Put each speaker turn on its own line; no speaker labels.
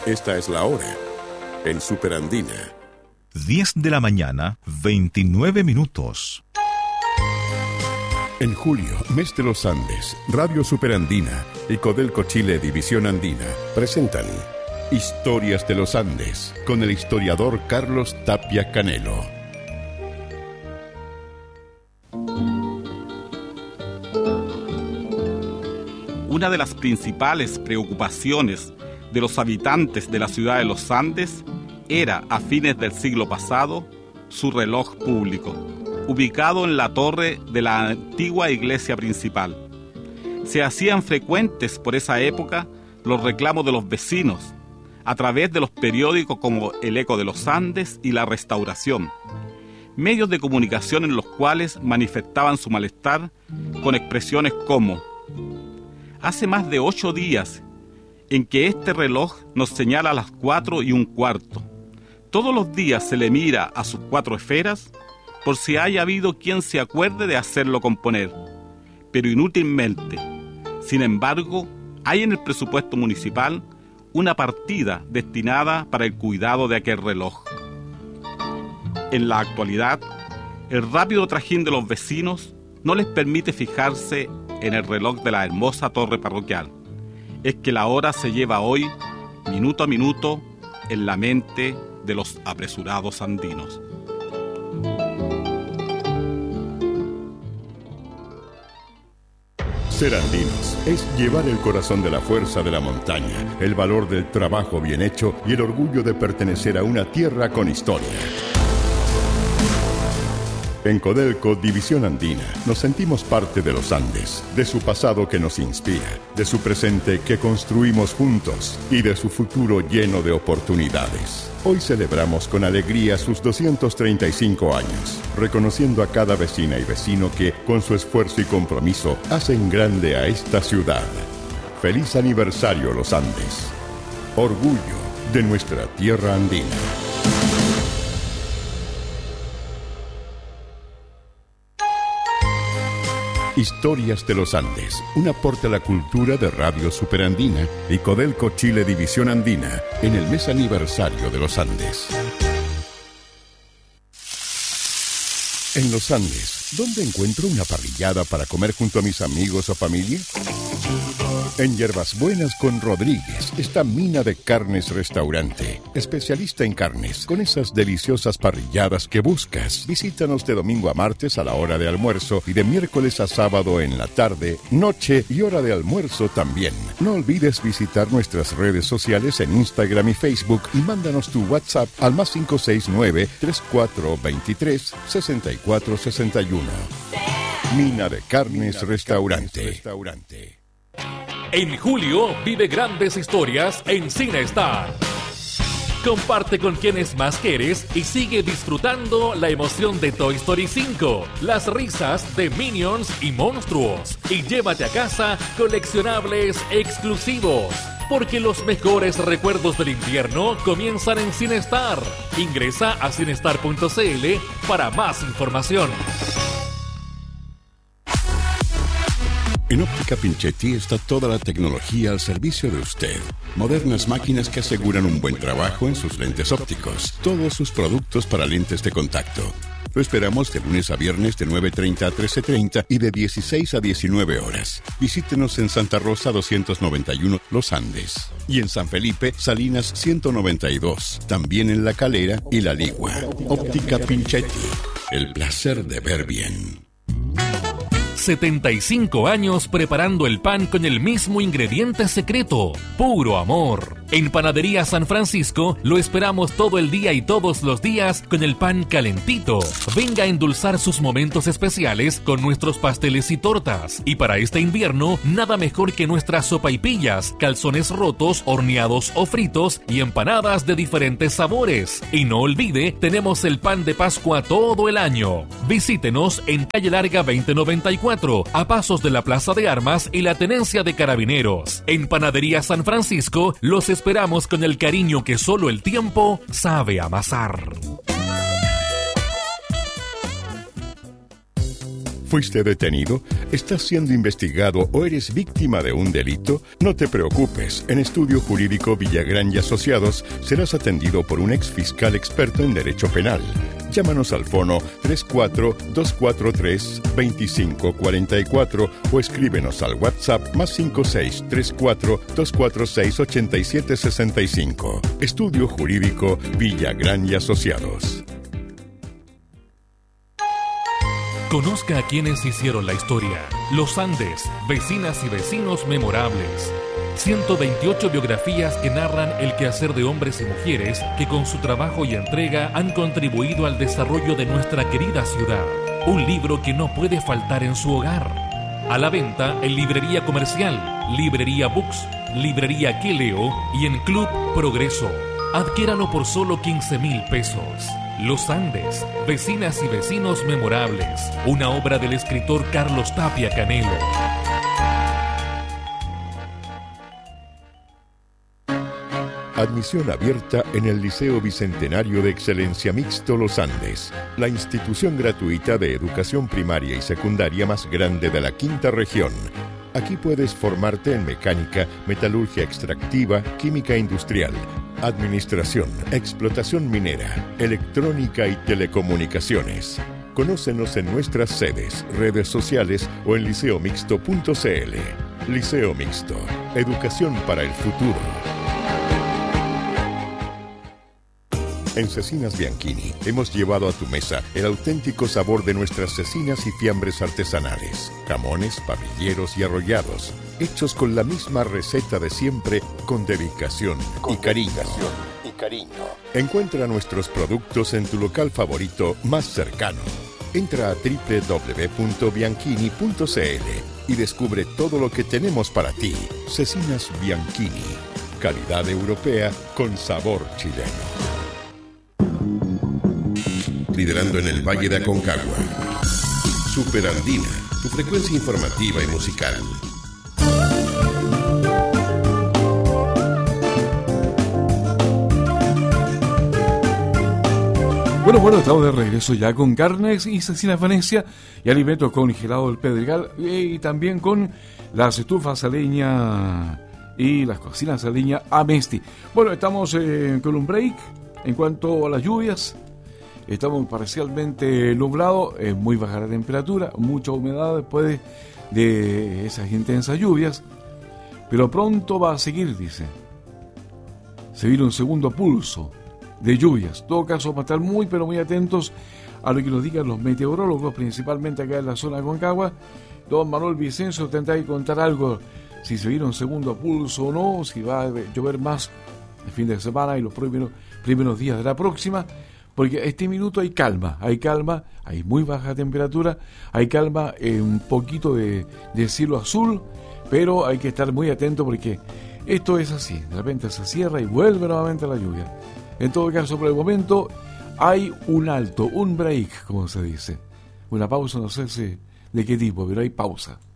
Esta es la hora en Super Andina.
10 de la mañana, 29 minutos.
En julio, mes de los Andes, Radio Superandina y Codelco Chile División Andina presentan Historias de los Andes con el historiador Carlos Tapia Canelo.
Una de las principales preocupaciones de los habitantes de la ciudad de los Andes era, a fines del siglo pasado, su reloj público, ubicado en la torre de la antigua iglesia principal. Se hacían frecuentes por esa época los reclamos de los vecinos, a través de los periódicos como El Eco de los Andes y La Restauración, medios de comunicación en los cuales manifestaban su malestar con expresiones como: hace más de 8 días en que este reloj nos señala a las 4:15. Todos los días se le mira a sus 4 esferas por si haya habido quien se acuerde de hacerlo componer, pero inútilmente. Sin embargo, hay en el presupuesto municipal una partida destinada para el cuidado de aquel reloj. En la actualidad, el rápido trajín de los vecinos no les permite fijarse en el reloj de la hermosa torre parroquial. Es que la hora se lleva hoy, minuto a minuto, en la mente de los apresurados andinos.
Ser andinos es llevar el corazón de la fuerza de la montaña, el valor del trabajo bien hecho y el orgullo de pertenecer a una tierra con historia. En Codelco División Andina nos sentimos parte de los Andes, de su pasado que nos inspira, de su presente que construimos juntos y de su futuro lleno de oportunidades. Hoy celebramos con alegría sus 235 años, reconociendo a cada vecina y vecino que, con su esfuerzo y compromiso, hacen grande a esta ciudad. ¡Feliz aniversario, Los Andes! Orgullo de nuestra tierra andina. Historias de los Andes, un aporte a la cultura de Radio Superandina y Codelco Chile División Andina en el mes aniversario de los Andes. En los Andes, ¿dónde encuentro una parrillada para comer junto a mis amigos o familia? En Hierbas Buenas con Rodríguez está Mina de Carnes Restaurante, especialista en carnes, con esas deliciosas parrilladas que buscas. Visítanos de domingo a martes a la hora de almuerzo y de miércoles a sábado en la tarde, noche y hora de almuerzo también. No olvides visitar nuestras redes sociales en Instagram y Facebook y mándanos tu WhatsApp al más 569-3423-6461. Mina de Carnes Restaurante.
En julio vive grandes historias en CineStar. Comparte con quienes más quieres y sigue disfrutando la emoción de Toy Story 5, las risas de Minions y monstruos, y llévate a casa coleccionables exclusivos, porque los mejores recuerdos del invierno comienzan en CineStar. Ingresa a cinestar.cl para más información.
En Óptica Pinchetti está toda la tecnología al servicio de usted. Modernas máquinas que aseguran un buen trabajo en sus lentes ópticos. Todos sus productos para lentes de contacto. Lo esperamos de lunes a viernes de 9:30 a 13:30 y de 16 a 19 horas. Visítenos en Santa Rosa 291 Los Andes. Y en San Felipe, Salinas 192. También en La Calera y La Ligua. Óptica Pinchetti. El placer de ver bien.
75 años preparando el pan con el mismo ingrediente secreto, puro amor. En Panadería San Francisco lo esperamos todo el día y todos los días con el pan calentito. Venga a endulzar sus momentos especiales con nuestros pasteles y tortas. Y para este invierno, nada mejor que nuestras sopaipillas, calzones rotos, horneados o fritos y empanadas de diferentes sabores. Y no olvide, tenemos el pan de Pascua todo el año. Visítenos en Calle Larga 2094, a pasos de la Plaza de Armas y la Tenencia de Carabineros. En Panadería San Francisco los esperamos con el cariño que solo el tiempo sabe amasar.
¿Fuiste detenido? ¿Estás siendo investigado o eres víctima de un delito? No te preocupes. En Estudio Jurídico Villagrán y Asociados serás atendido por un exfiscal experto en derecho penal. Llámanos al fono 34-243-2544 o escríbenos al WhatsApp +56 34-246-8765. Estudio Jurídico Villagrán y Asociados.
Conozca a quienes hicieron la historia. Los Andes, vecinas y vecinos memorables. 128 biografías que narran el quehacer de hombres y mujeres que con su trabajo y entrega han contribuido al desarrollo de nuestra querida ciudad. Un libro que no puede faltar en su hogar. A la venta en Librería Comercial, Librería Books, Librería Que Leo y en Club Progreso. Adquiéralo por solo 15,000 pesos. Los Andes, vecinas y vecinos memorables. Una obra del escritor Carlos Tapia Canelo.
Admisión abierta en el Liceo Bicentenario de Excelencia Mixto Los Andes, la institución gratuita de educación primaria y secundaria más grande de la quinta región. Aquí puedes formarte en mecánica, metalurgia extractiva, química industrial, administración, explotación minera, electrónica y telecomunicaciones. Conócenos en nuestras sedes, redes sociales o en liceomixto.cl. Liceo Mixto, educación para el futuro. En Cecinas Bianchini hemos llevado a tu mesa el auténtico sabor de nuestras cecinas y fiambres artesanales, jamones, papilleros y arrollados, hechos con la misma receta de siempre, con dedicación y cariño. Encuentra nuestros productos en tu local favorito más cercano. Entra a www.bianchini.cl y descubre todo lo que tenemos para ti. Cecinas Bianchini, calidad europea con sabor chileno. Liderando en el Valle de Aconcagua. Superandina, tu frecuencia informativa y musical.
Bueno, estamos de regreso ya con carnes y cecinas Venecia y alimentos congelados del Pedregal y también con las estufas a leña y las cocinas a leña Amesti. Bueno, estamos con un break en cuanto a las lluvias. Estamos parcialmente nublados, muy baja la temperatura, mucha humedad después de esas intensas lluvias, pero pronto va a seguir, dice. Se viene un segundo pulso de lluvias. En todo caso, para estar muy, pero muy atentos a lo que nos digan los meteorólogos, principalmente acá en la zona de Aconcagua. Don Manuel Vicencio tendrá que contar algo, si se viene un segundo pulso o no, si va a llover más el fin de semana y los primeros días de la próxima. Porque a este minuto hay calma, hay muy baja temperatura, hay calma, un poquito de cielo azul, pero hay que estar muy atento porque esto es así, de repente se cierra y vuelve nuevamente la lluvia. En todo caso, por el momento hay un alto, un break, como se dice, una pausa, no sé de qué tipo, pero hay pausa.